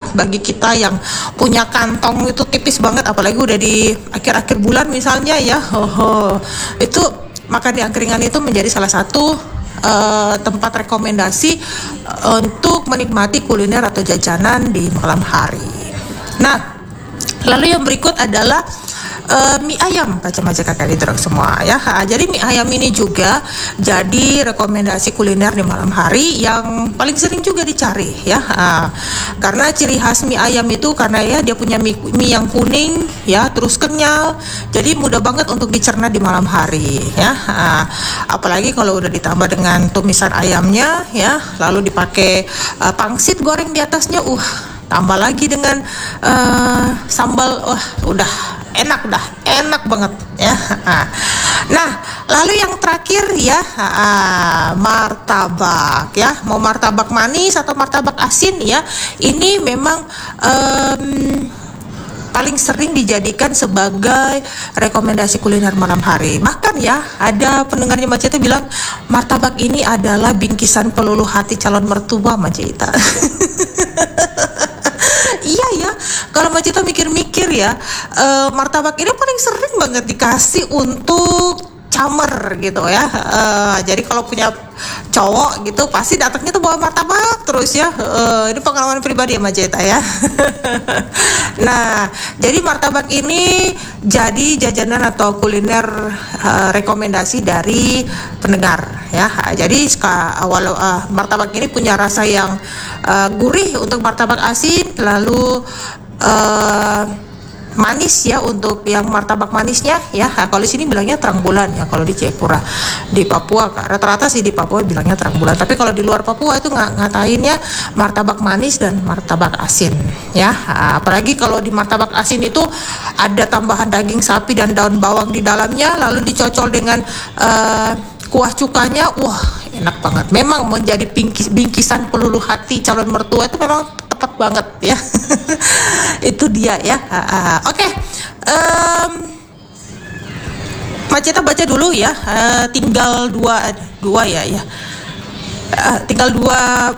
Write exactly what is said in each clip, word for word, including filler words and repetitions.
bagi kita yang punya kantong itu tipis banget, apalagi udah di akhir-akhir bulan misalnya ya, oh, itu makan di angkringan itu menjadi salah satu uh, tempat rekomendasi uh, untuk menikmati kuliner atau jajanan di malam hari. Nah, lalu yang berikut adalah Uh, mie ayam macam-macam kakak diterang semua ya. Ha, jadi mie ayam ini juga jadi rekomendasi kuliner di malam hari yang paling sering juga dicari ya. Ha, karena ciri khas mie ayam itu karena ya dia punya mie, mie yang kuning ya, terus kenyal. Jadi mudah banget untuk dicerna di malam hari ya. Ha, apalagi kalau udah ditambah dengan tumisan ayamnya ya, lalu dipakai uh, pangsit goreng di atasnya, uh tambah lagi dengan uh, sambal, wah udah enak, dah enak banget ya. Nah, lalu yang terakhir ya, martabak ya. Mau martabak manis atau martabak asin ya, ini memang um, paling sering dijadikan sebagai rekomendasi kuliner malam hari. Bahkan ya, ada pendengarnya Mbak Cita bilang martabak ini adalah bingkisan peluluh hati calon mertua Mbak Cita. Iya ya, kalau Mbak Cita mikir-mikir ya, uh, martabak ini paling sering banget dikasih untuk camer gitu ya. Uh, jadi kalau punya cowok gitu pasti datangnya tuh bawa martabak terus ya. Uh, ini pengalaman pribadi ya Mbak Cita ya. Nah, jadi martabak ini jadi jajanan atau kuliner uh, rekomendasi dari pendengar ya. Jadi awal uh, martabak ini punya rasa yang uh, gurih untuk martabak asin, lalu uh, manis ya untuk yang martabak manisnya ya. Nah, kalau di sini bilangnya terang bulan ya, kalau di Jayapura. Di Papua rata-rata sih di Papua bilangnya terang bulan, tapi kalau di luar Papua itu nggak ngatainnya martabak manis dan martabak asin ya. Nah, apalagi kalau di martabak asin itu ada tambahan daging sapi dan daun bawang di dalamnya, lalu dicocol dengan uh, kuah cukanya, wah enak banget. Memang menjadi bingkis, bingkisan peluluh hati calon mertua itu memang tepat banget ya. Itu dia ya. Oke, okay. um, Mbak Cita baca dulu ya. Uh, tinggal dua dua ya ya. Uh, tinggal dua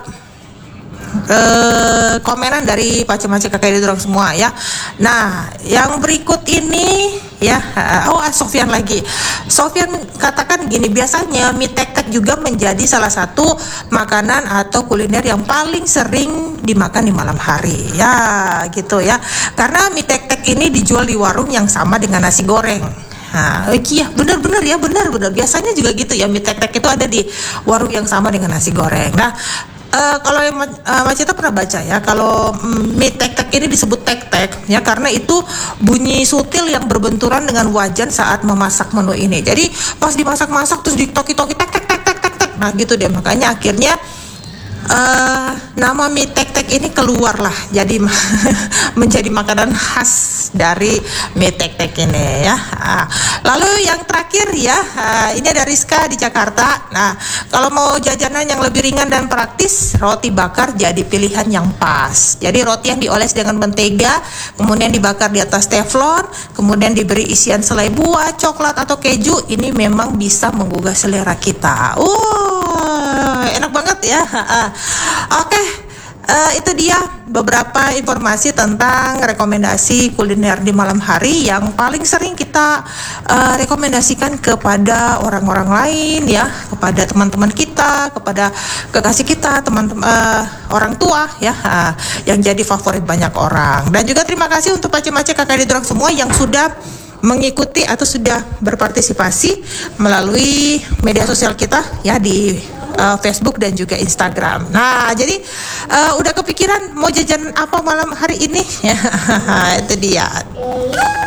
uh, komenan dari pace-pace kakak dorong semua ya. Nah, yang berikut ini ya, oh Sofyan lagi. Sofyan katakan gini, biasanya mie tek-tek juga menjadi salah satu makanan atau kuliner yang paling sering dimakan di malam hari ya, gitu ya. Karena mie tek-tek ini dijual di warung yang sama dengan nasi goreng. Nah, iya benar-benar ya, benar-benar biasanya juga gitu ya, mie tek-tek itu ada di warung yang sama dengan nasi goreng. Nah, Uh, kalau yang uh, Mbak Cita pernah baca ya, kalau um, mie tek-tek ini disebut tek-tek ya karena itu bunyi sutil yang berbenturan dengan wajan saat memasak menu ini. Jadi pas dimasak-masak terus ditoki-toki tek-tek-tek-tek-tek, nah gitu deh, makanya akhirnya uh, nama mie tek-tek ini keluar lah, jadi menjadi makanan khas dari mie tek-tek ini ya. Uh, lalu yang terakhir ya, uh, ini ada Rizka di Jakarta. Nah, kalau mau jajanan yang lebih ringan dan praktis, roti bakar jadi pilihan yang pas. Jadi roti yang dioles dengan mentega, kemudian dibakar di atas teflon, kemudian diberi isian selai buah, coklat atau keju, ini memang bisa menggugah selera kita. Uh, enak banget ya. Uh, Oke, okay. uh, itu dia beberapa informasi tentang rekomendasi kuliner di malam hari yang paling sering kita uh, rekomendasikan kepada orang-orang lain ya, kepada teman-teman kita, kepada kekasih kita, teman-teman uh, orang tua ya, uh, yang jadi favorit banyak orang. Dan juga terima kasih untuk pace-pace kakak didorong semua yang sudah mengikuti atau sudah berpartisipasi melalui media sosial kita ya di Uh, Facebook dan juga Instagram. Nah, jadi uh, udah kepikiran mau jajan apa malam hari ini? Ya, itu dia.